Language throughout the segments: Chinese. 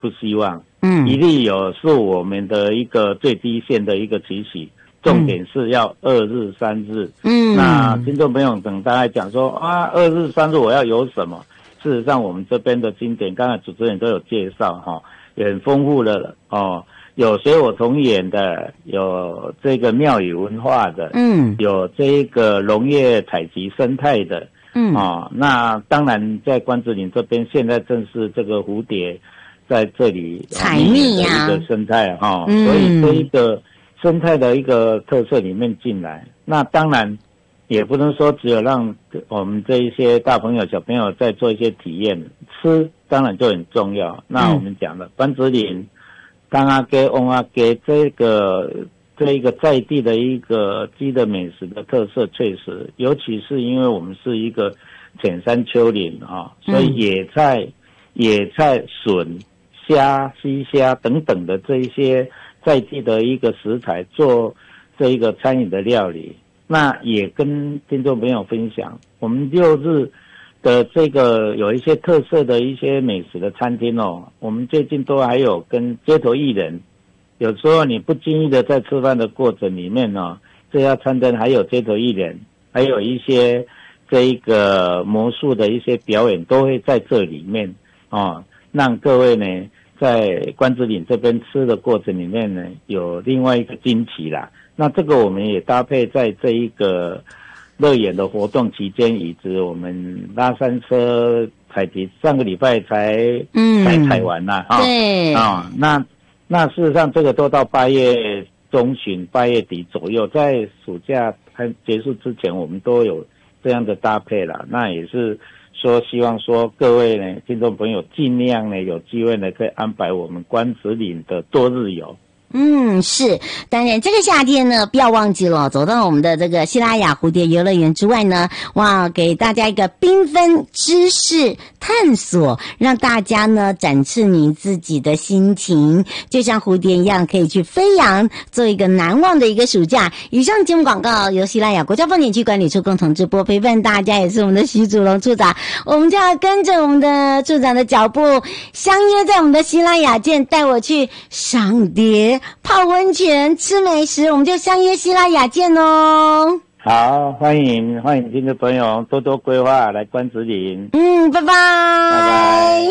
不希望。一例有是我们的一个最低线的一个期许，重点是要2日3日。那听众朋友等大家讲说2日3日我要有什么？事实上我们这边的经典，刚才主持人都有介绍也很丰富的有水火同源的，有这个庙宇文化的，有这个农业采集生态的，那当然在关子岭这边现在正是这个蝴蝶在这里采蜜一个生态所以这一个生态的一个特色里面进来，那当然也不能说只有让我们这一些大朋友小朋友在做一些体验，吃当然就很重要。那我们讲了关子岭当阿给翁阿给这一个在地的一个鸡的美食的特色，确实尤其是因为我们是一个浅山丘陵所以野菜笋虾西虾等等的这一些在地的一个食材做这一个餐饮的料理，那也跟听众朋友分享我们6日的这个有一些特色的一些美食的餐厅我们最近都还有跟街头艺人，有时候你不经意的在吃饭的过程里面这家餐厅还有街头艺人，还有一些这一个魔术的一些表演都会在这里面让各位呢在关子岭这边吃的过程里面呢有另外一个惊奇啦。那这个我们也搭配在这一个乐园的活动期间，以及我们拉山车采集上个礼拜才采完啦对那事实上这个都到8月中旬8月底左右，在暑假还结束之前我们都有这样的搭配啦。那也是说希望说各位呢听众朋友尽量呢有机会呢可以安排我们关子岭的多日游。 是，当然这个夏天呢，不要忘记了，走到我们的这个西拉雅蝴蝶游乐园之外呢，哇，给大家一个缤纷知识探索，让大家呢展示你自己的心情，就像蝴蝶一样，可以去飞扬，做一个难忘的一个暑假。以上节目广告由西拉雅国家风景区管理处共同直播，陪伴大家也是我们的徐祖龙处长，我们就要跟着我们的处长的脚步，相约在我们的西拉雅舰，带我去赏蝶、泡温泉、吃美食，我们就相约西拉雅见哦。 好，欢迎听众朋友多多规划来关子岭。 拜拜，拜拜。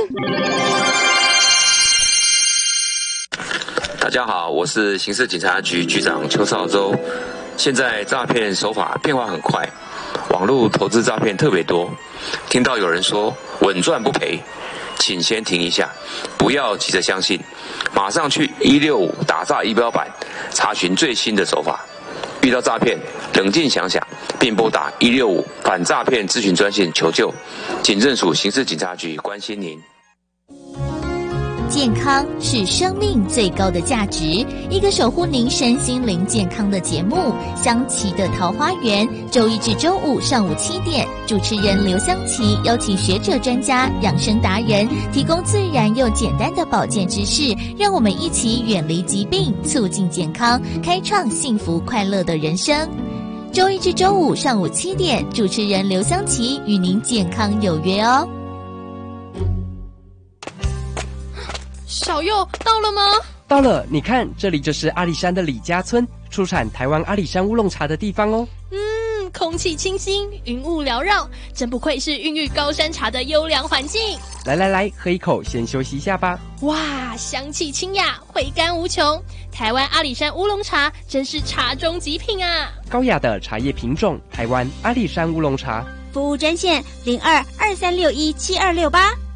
大家好，我是刑事警察局局长邱少洲。现在诈骗手法变化很快，网络投资诈骗特别多。听到有人说稳赚不赔，请先停一下，不要急着相信，马上去165打诈仪表板查询最新的手法。遇到诈骗，冷静想想，并拨打165反诈骗咨询专线求救。警政署刑事警察局关心您。 健康是生命最高的价值，一个守护您身心灵健康的节目《香琪的桃花源》，周一至周五上午7点，主持人刘香琪邀请学者专家、养生达人，提供自然又简单的保健知识，让我们一起远离疾病，促进健康，开创幸福快乐的人生。周一至周五上午7点，主持人刘香琪与您健康有约哦。 小佑到了吗？ 到了，你看，这里就是阿里山的李家村，出产台湾阿里山乌龙茶的地方哦。 空气清新，云雾缭绕，真不愧是孕育高山茶的优良环境。 来，喝一口，先休息一下吧。 哇，香气清雅，回甘无穷。台湾阿里山乌龙茶真是茶中极品啊！ 高雅的茶叶品种，台湾阿里山乌龙茶。 服务专线0223617268。